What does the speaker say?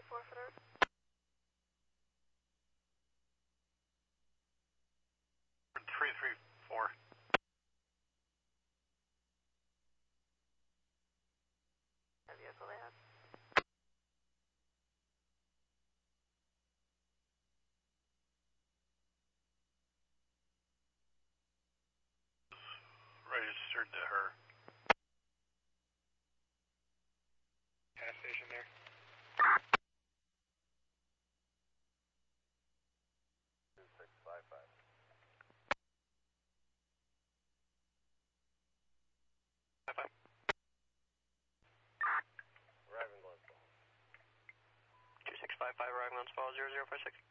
for that. 334. The vehicle they have. Registered to her. Gas station there. Arriving Glens Falls. 2655, arriving Glens Falls, 0056.